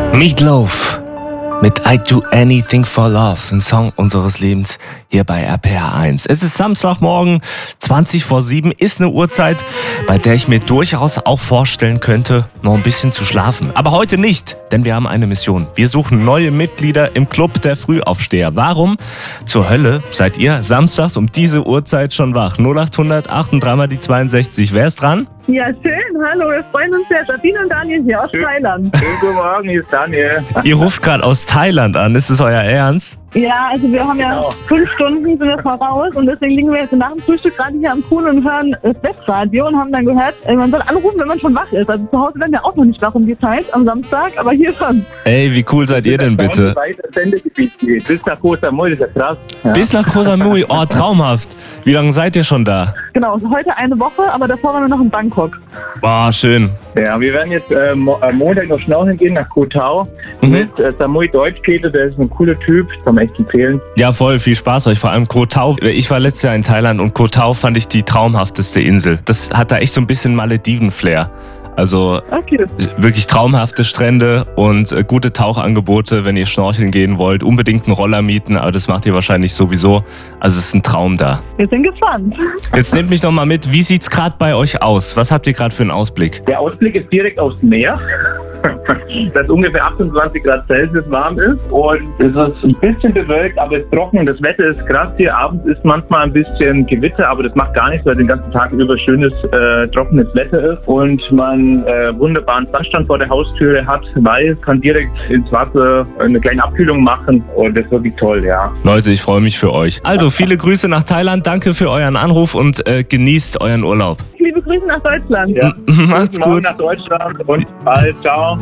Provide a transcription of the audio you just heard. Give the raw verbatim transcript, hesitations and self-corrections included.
Meatloaf mit I Do Anything for Love, ein Song unseres Lebens hier bei R P R eins. Es ist Samstagmorgen, zwanzig vor sieben, ist eine Uhrzeit, bei der ich mir durchaus auch vorstellen könnte, noch ein bisschen zu schlafen. Aber heute nicht, denn wir haben eine Mission. Wir suchen neue Mitglieder im Club der Frühaufsteher. Warum zur Hölle seid ihr samstags um diese Uhrzeit schon wach? null acht hundert acht und dreimal die zweiundsechzig. Wer ist dran? Ja, schön. Hallo, wir freuen uns sehr. Sabine und Daniel hier aus Schön. Thailand. Schönen guten Morgen, hier ist Daniel. Ihr ruft gerade aus Thailand an. Ist es euer Ernst? Ja, also wir haben ja Genau. fünf Stunden sind wir voraus und deswegen liegen wir jetzt nach dem Frühstück gerade hier am Pool und hören das Webradio und haben dann gehört, äh, man soll anrufen, wenn man schon wach ist. Also zu Hause werden wir auch noch nicht wach um die Zeit am Samstag, aber hier schon. Ey, wie cool seid ihr denn bitte? Weiter Sendegebiet geht. Bis nach Koh Samui, das ist ja krass. Ja. Bis nach Koh Samui. Oh, traumhaft. Wie lange seid ihr schon da? Genau, also heute eine Woche, aber davor waren wir noch in Bangkok. Boah, schön. Ja, wir werden jetzt äh, mo am Montag noch schnorcheln gehen nach Koh Tao Mhm. mit äh, Samui Deutschkete, der ist ein cooler Typ, kann man echt empfehlen. Ja, voll, viel Spaß euch. Vor allem Koh Tao. Ich war letztes Jahr in Thailand und Koh Tao fand ich die traumhafteste Insel. Das hat da echt so ein bisschen Malediven-Flair. Also Okay. wirklich traumhafte Strände und äh, gute Tauchangebote, wenn ihr schnorcheln gehen wollt. Unbedingt einen Roller mieten, aber das macht ihr wahrscheinlich sowieso. Also es ist ein Traum da. Wir sind gespannt. Jetzt nehmt mich noch mal mit, wie sieht's gerade bei euch aus? Was habt ihr gerade für einen Ausblick? Der Ausblick ist direkt aufs Meer. Das ungefähr achtundzwanzig Grad Celsius warm ist und es ist ein bisschen bewölkt, aber es ist trocken. Das Wetter ist krass hier. Abends ist manchmal ein bisschen Gewitter, aber das macht gar nichts, weil den ganzen Tag über schönes, äh, trockenes Wetter ist und man äh, wunderbaren Sandstrand vor der Haustüre hat, weiß, kann direkt ins Wasser eine kleine Abkühlung machen und das ist wirklich toll, ja. Leute, ich freue mich für euch. Also viele Grüße nach Thailand, danke für euren Anruf und äh, genießt euren Urlaub. Liebe Grüße nach Deutschland. ja. Macht's Guten Morgen gut. nach Deutschland und bald, ciao.